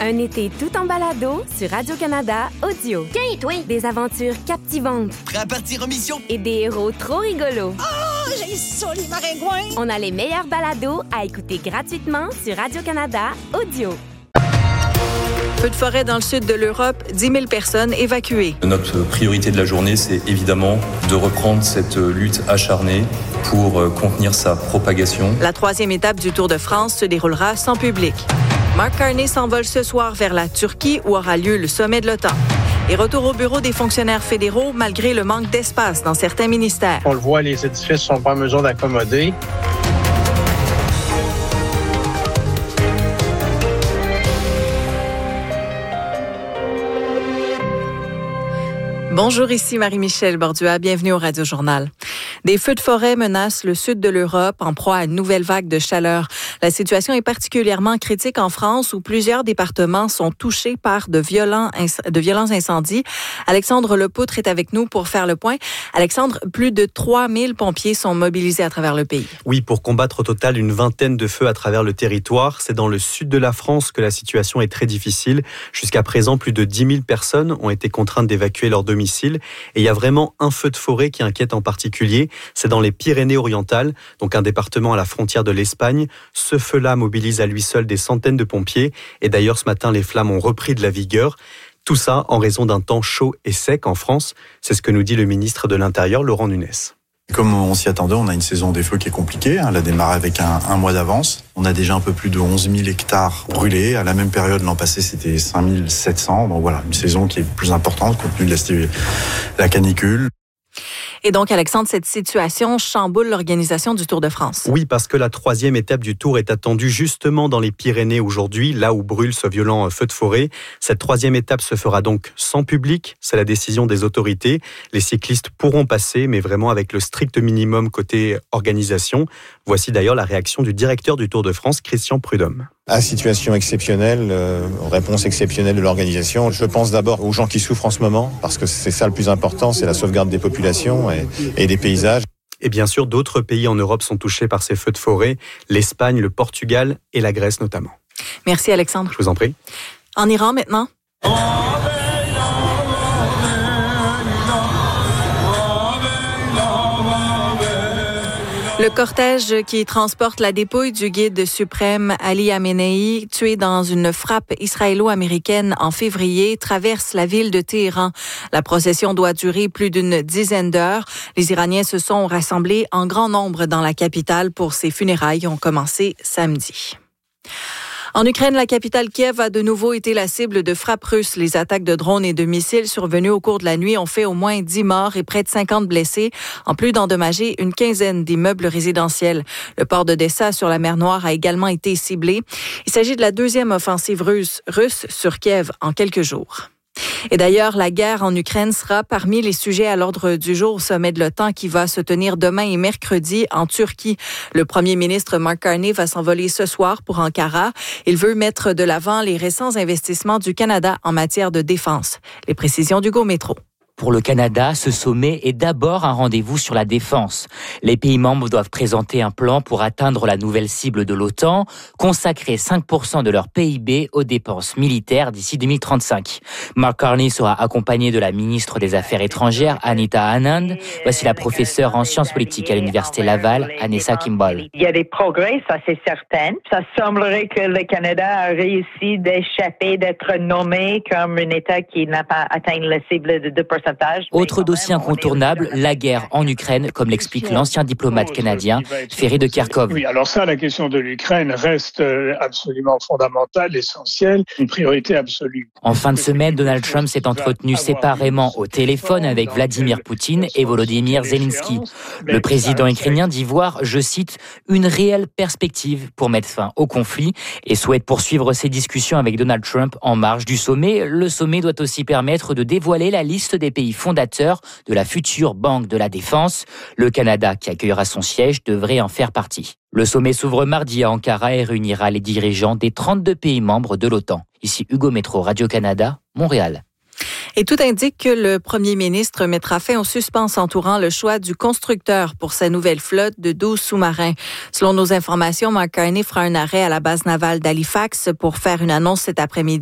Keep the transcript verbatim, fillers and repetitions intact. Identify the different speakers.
Speaker 1: Un été tout en balado sur Radio-Canada Audio.
Speaker 2: Tiens, toi!
Speaker 1: Des aventures captivantes.
Speaker 3: Prêt à partir en mission?
Speaker 1: Et des héros trop rigolos.
Speaker 2: Oh, j'ai ça, les maringouins!
Speaker 1: On a les meilleurs balados à écouter gratuitement sur Radio-Canada Audio.
Speaker 4: Feu de forêt dans le sud de l'Europe, dix mille personnes évacuées.
Speaker 5: Notre priorité de la journée, c'est évidemment de reprendre cette lutte acharnée pour contenir sa propagation.
Speaker 4: La troisième étape du Tour de France se déroulera sans public. Mark Carney s'envole ce soir vers la Turquie où aura lieu le sommet de l'OTAN. Et retour au bureau des fonctionnaires fédéraux malgré le manque d'espace dans certains ministères.
Speaker 6: On le voit, les édifices ne sont pas en mesure d'accommoder.
Speaker 4: Bonjour, ici Marie-Michel Bordua. Bienvenue au Radio Journal. Des feux de forêt menacent le sud de l'Europe en proie à une nouvelle vague de chaleur. La situation est particulièrement critique en France où plusieurs départements sont touchés par de violents, de violents incendies. Alexandre Lepoutre est avec nous pour faire le point. Alexandre, plus de trois mille pompiers sont mobilisés à travers le pays.
Speaker 7: Oui, pour combattre au total une vingtaine de feux à travers le territoire. C'est dans le sud de la France que la situation est très difficile. Jusqu'à présent, plus de dix mille personnes ont été contraintes d'évacuer leur domicile. Et il y a vraiment un feu de forêt qui inquiète en particulier. C'est dans les Pyrénées-Orientales, donc un département à la frontière de l'Espagne. Ce feu-là mobilise à lui seul des centaines de pompiers. Et d'ailleurs, ce matin, les flammes ont repris de la vigueur. Tout ça en raison d'un temps chaud et sec en France. C'est ce que nous dit le ministre de l'Intérieur, Laurent Nunez.
Speaker 8: Comme on s'y attendait, on a une saison des feux qui est compliquée. Elle a démarré avec un, un mois d'avance. On a déjà un peu plus de onze mille hectares brûlés. À la même période, l'an passé, c'était cinq mille sept cents. Donc voilà, une saison qui est plus importante compte tenu de la, la canicule.
Speaker 4: Et donc, Alexandre, cette situation chamboule l'organisation du Tour de France.
Speaker 7: Oui, parce que la troisième étape du Tour est attendue justement dans les Pyrénées aujourd'hui, là où brûle ce violent feu de forêt. Cette troisième étape se fera donc sans public. C'est la décision des autorités. Les cyclistes pourront passer, mais vraiment avec le strict minimum côté organisation. Voici d'ailleurs la réaction du directeur du Tour de France, Christian Prudhomme.
Speaker 9: À situation exceptionnelle, euh, réponse exceptionnelle de l'organisation. Je pense d'abord aux gens qui souffrent en ce moment, parce que c'est ça le plus important, c'est la sauvegarde des populations et, et des paysages.
Speaker 7: Et bien sûr, d'autres pays en Europe sont touchés par ces feux de forêt, l'Espagne, le Portugal et la Grèce notamment.
Speaker 4: Merci Alexandre.
Speaker 7: Je vous en prie.
Speaker 4: En Iran maintenant. Le cortège qui transporte la dépouille du guide suprême Ali Khamenei, tué dans une frappe israélo-américaine en février, traverse la ville de Téhéran. La procession doit durer plus d'une dizaine d'heures. Les Iraniens se sont rassemblés en grand nombre dans la capitale pour ces funérailles ont commencé samedi. En Ukraine, la capitale Kiev a de nouveau été la cible de frappes russes. Les attaques de drones et de missiles survenues au cours de la nuit ont fait au moins dix morts et près de cinquante blessés, en plus d'endommager une quinzaine d'immeubles résidentiels. Le port d'Odessa sur la mer Noire a également été ciblé. Il s'agit de la deuxième offensive russe, russe sur Kiev en quelques jours. Et d'ailleurs, la guerre en Ukraine sera parmi les sujets à l'ordre du jour au sommet de l'OTAN qui va se tenir demain et mercredi en Turquie. Le premier ministre Mark Carney va s'envoler ce soir pour Ankara. Il veut mettre de l'avant les récents investissements du Canada en matière de défense. Les précisions d'Hugo Métro.
Speaker 10: Pour le Canada, ce sommet est d'abord un rendez-vous sur la défense. Les pays membres doivent présenter un plan pour atteindre la nouvelle cible de l'OTAN, consacrer cinq pour cent de leur P I B aux dépenses militaires d'ici deux mille trente-cinq. Mark Carney sera accompagné de la ministre des Affaires étrangères, Anita Anand. Voici la professeure en sciences politiques à l'Université Laval, Anessa Kimball.
Speaker 11: Il y a des progrès, ça c'est certain. Ça semblerait que le Canada a réussi d'échapper, d'être nommé comme un État qui n'a pas atteint la cible de deux pour cent.
Speaker 10: Autre dossier incontournable, la guerre en Ukraine, comme l'explique l'ancien diplomate canadien Ferry de Kerkhove.
Speaker 12: Oui, alors ça, la question de l'Ukraine reste absolument fondamentale, essentielle, une priorité absolue.
Speaker 10: En fin de semaine, Donald Trump s'est entretenu séparément au téléphone avec Vladimir Poutine et Volodymyr Zelensky. Le président ukrainien dit voir, je cite, une réelle perspective pour mettre fin au conflit et souhaite poursuivre ses discussions avec Donald Trump en marge du sommet. Le sommet doit aussi permettre de dévoiler la liste des pays fondateurs de la future Banque de la Défense. Le Canada, qui accueillera son siège, devrait en faire partie. Le sommet s'ouvre mardi à Ankara et réunira les dirigeants des trente-deux pays membres de l'OTAN. Ici Hugo Métro, Radio-Canada, Montréal.
Speaker 4: Et tout indique que le premier ministre mettra fin au suspense entourant le choix du constructeur pour sa nouvelle flotte de douze sous-marins. Selon nos informations, Mark Carney fera un arrêt à la base navale d'Halifax pour faire une annonce cet après-midi.